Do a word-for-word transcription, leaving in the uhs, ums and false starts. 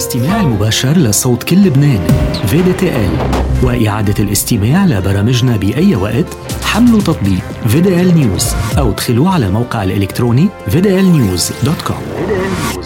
الاستماع المباشر لصوت كل لبنان في دي تي إل، وإعادة الاستماع لبرامجنا بأي وقت. حملوا تطبيق في دي إل نيوز أو ادخلوا على الموقع الإلكتروني في دي إل نيوز دوت كوم.